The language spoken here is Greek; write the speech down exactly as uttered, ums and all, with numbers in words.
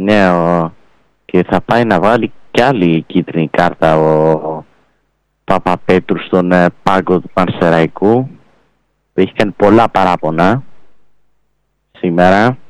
Ναι, ο... και θα πάει να βάλει κι άλλη κίτρινη κάρτα ο Παπαπέτρου στον ε, πάγκο του Πανσεραϊκού, που έχει κάνει πολλά παράπονα σήμερα.